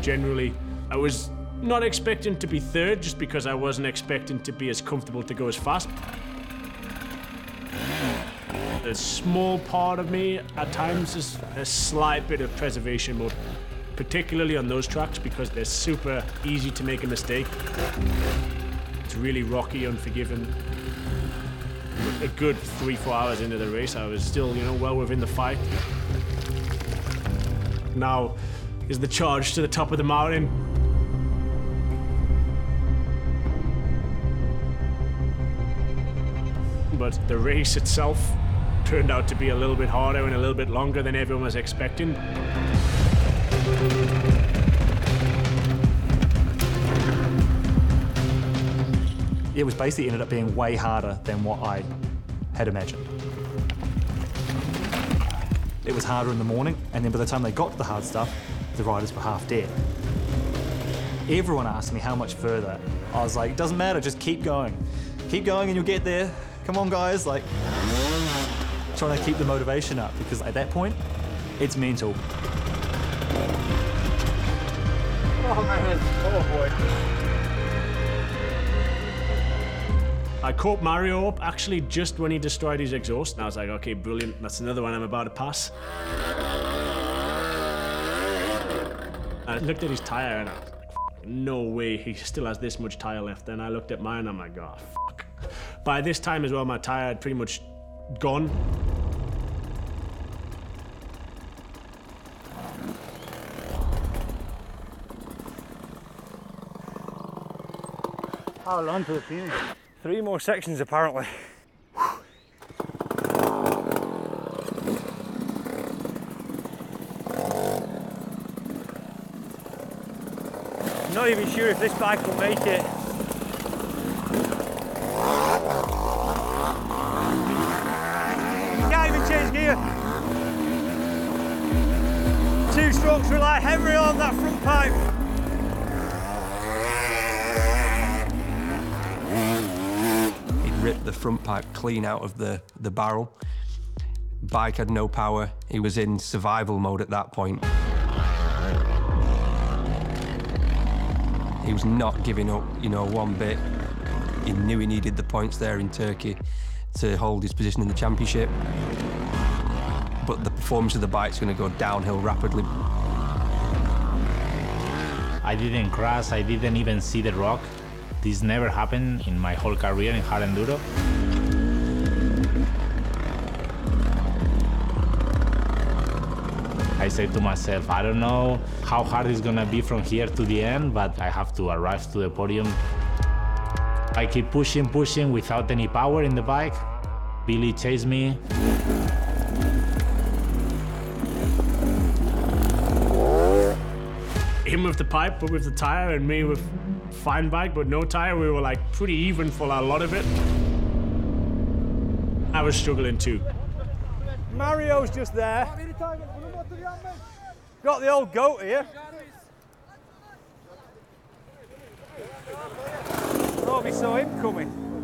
generally. I was not expecting to be third just because I wasn't expecting to be as comfortable to go as fast. A small part of me at times is a slight bit of preservation mode, particularly on those tracks because they're super easy to make a mistake. It's really rocky, unforgiving. A good 3-4 hours into the race, I was still, well within the fight. Now is the charge to the top of the mountain. But the race itself turned out to be a little bit harder and a little bit longer than everyone was expecting. It was basically ended up being way harder than what I had imagined. It was harder in the morning, and then by the time they got to the hard stuff, the riders were half dead. Everyone asked me how much further. I was like, doesn't matter, just keep going. Keep going and you'll get there. Come on, guys, like, trying to keep the motivation up, because at that point, it's mental. Oh, man. Oh, boy. I caught Mario up actually just when he destroyed his exhaust, and I was like, okay, brilliant, that's another one I'm about to pass. I looked at his tire and I was like, no way, he still has this much tire left. Then I looked at mine and I'm like, oh, fuck. By this time as well, my tire had pretty much gone. How long to the finish? 3 more sections apparently. I'm not even sure if this bike will make it. Can't even change gear. 2 strokes rely heavily on that front pipe. Ripped the front pipe clean out of the barrel. Bike had no power. He was in survival mode at that point. He was not giving up, one bit. He knew he needed the points there in Turkey to hold his position in the championship. But the performance of the bike's going to go downhill rapidly. I didn't crash, I didn't even see the rock. This never happened in my whole career in hard enduro. I said to myself, I don't know how hard it's gonna be from here to the end, but I have to arrive to the podium. I keep pushing without any power in the bike. Billy chased me. Him with the pipe, but with the tire, and me with fine bike, but no tire. We were like pretty even for a lot of it. I was struggling too. Mario's just there. Got the old goat here. Thought we saw him coming.